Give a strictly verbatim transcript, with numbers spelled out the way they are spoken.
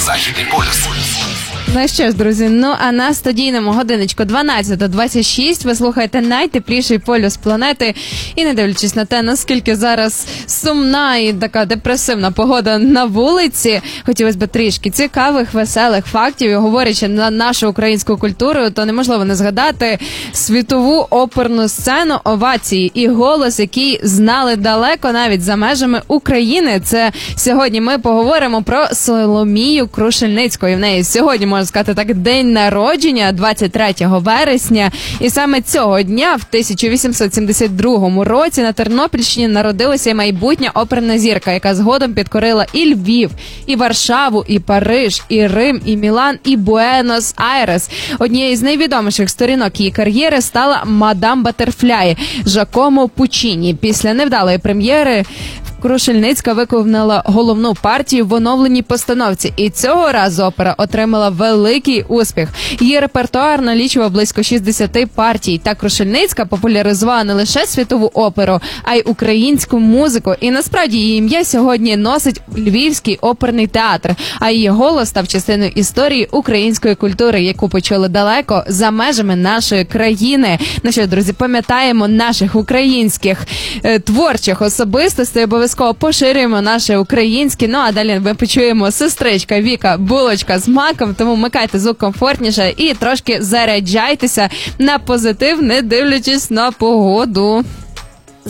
Західний полюс. Ну що ж, друзі, ну а на студійному годиночку дванадцята двадцять шість ви слухаєте найтепліший полюс планети. І не дивлячись на те, наскільки зараз сумна і така депресивна погода на вулиці, хотілося б трішки цікавих, веселих фактів. І говорячи на нашу українську культуру, то неможливо не згадати світову оперну сцену овації і голос, який знали далеко навіть за межами України. Це сьогодні ми поговоримо про Соломію Крушельницьку. І в неї сьогодні, можна сказати так, день народження, двадцять третього вересня. І саме цього дня, в тисяча вісімсот сімдесят другому році, на Тернопільщині народилася майбутня оперна зірка, яка згодом підкорила і Львів, і Варшаву, і Париж, і Рим, і Мілан, і Буенос-Айрес. Однією з найвідоміших сторінок її кар'єри стала «Мадам Баттерфляй» Жакомо Пуччіні. Після невдалої прем'єри Крушельницька виконала головну партію в оновленій постановці. І цього разу опера отримала великий успіх. Її репертуар налічував близько шістдесят партій. Та Крушельницька популяризувала не лише світову оперу, а й українську музику. І насправді її ім'я сьогодні носить Львівський оперний театр. А її голос став частиною історії української культури, яку почули далеко за межами нашої країни. Ну що, друзі, пам'ятаємо наших українських е, творчих особистостей, обов'язково поширюємо наше українське. Ну а далі ми почуємо сестричка Віка булочка з маком, тому вмикайте звук комфортніше і трошки заряджайтеся на позитив, не дивлячись на погоду.